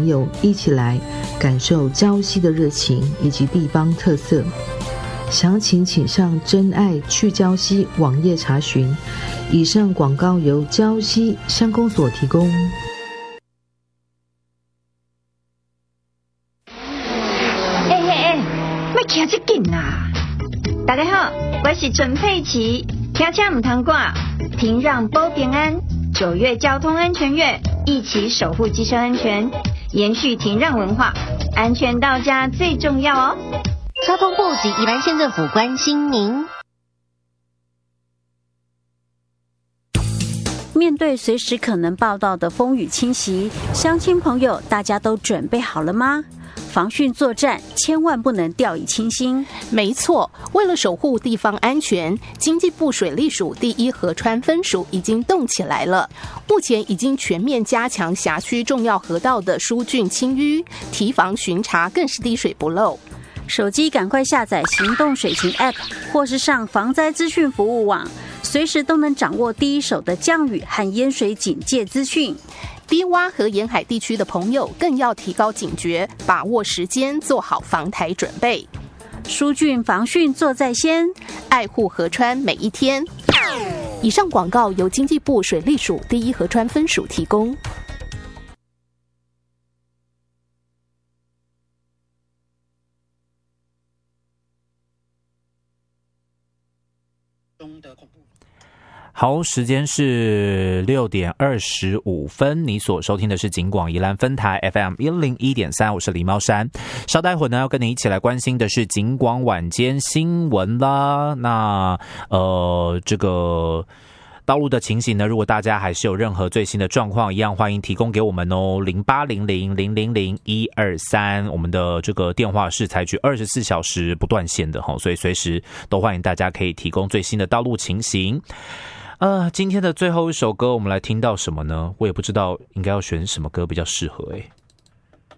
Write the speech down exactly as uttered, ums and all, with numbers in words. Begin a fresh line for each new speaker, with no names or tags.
友一起来感受礁溪的热情以及地方特色。详情请上真爱去礁溪网页查询。以上广告由礁溪乡公所提供。
哎哎哎，莫骑这紧啦！大家好，我是陈佩琪，开车唔通挂，停让保平安。九月交通安全月，一起守护机车安全，延续停让文化，安全到家最重要哦。
交通部及宜兰县政府关心您。
面对随时可能报道的风雨侵袭，乡亲朋友，大家都准备好了吗？防汛作战千万不能掉以轻心。
没错，为了守护地方安全，经济部水利署第一河川分署已经动起来了。目前已经全面加强辖区重要河道的疏浚清淤，提防巡查更是滴水不漏。
手机赶快下载行动水情 App， 或是上防灾资讯服务网，随时都能掌握第一手的降雨和淹水警戒资讯。
低洼和沿海地区的朋友更要提高警觉，把握时间，做好防台准备。
疏浚防汛做在先，
爱护河川每一天。以上广告由经济部水利署第一河川分署提供。
好，时间是六点二十五分，你所收听的是警广宜兰分台 F M 一零一点三，我是李茂山。稍待会呢，要跟你一起来关心的是警广晚间新闻啦。那呃，这个道路的情形呢，如果大家还是有任何最新的状况，一样欢迎提供给我们哦，零八零零零零零一二三，我们的这个电话是采取二十四小时不断线的哈，所以随时都欢迎大家可以提供最新的道路情形。呃，今天的最后一首歌，我们来听到什么呢？我也不知道应该要选什么歌比较适合诶。